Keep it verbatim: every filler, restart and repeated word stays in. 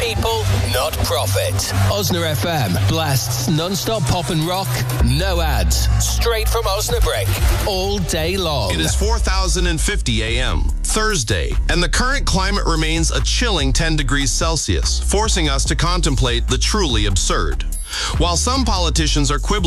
people, not profit. Osna F M blasts non-stop pop and rock, no ads, straight from Osnabrick, all day long. It is four thousand fifty a m, Thursday, and the current climate remains a chilling ten degrees Celsius, forcing us to contemplate the truly absurd. While some politicians are quibbling